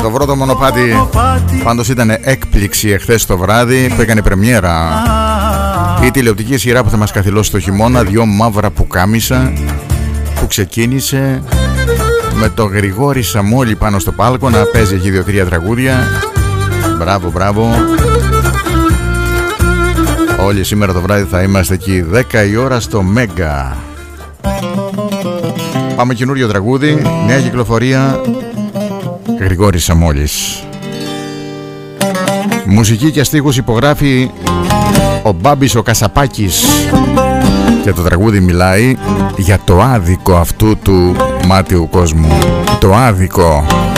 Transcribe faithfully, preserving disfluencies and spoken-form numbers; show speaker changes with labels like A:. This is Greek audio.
A: το βρω το μονοπάτι. Πάντως ήταν έκπληξη εχθές το βράδυ που έκανε πρεμιέρα η τηλεοπτική σειρά που θα μας καθυλώσει το χειμώνα, Δυο μαύρα πουκάμισα, που ξεκίνησε με το Γρηγόρη Σαμόλη πάνω στο πάλκο να παίζει εκεί δύο-τρία τραγούδια. Μπράβο, μπράβο. Όλοι σήμερα το βράδυ θα είμαστε εκεί δέκα η ώρα στο Μέγκα. Πάμε καινούριο τραγούδι, νέα κυκλοφορία, Γρηγόρης Σαμόλης. Μουσική και στίχους υπογράφει ο Μπάμπης ο Κασαπάκης. Και το τραγούδι μιλάει για το άδικο αυτού του μάτιου κόσμου. Το άδικο.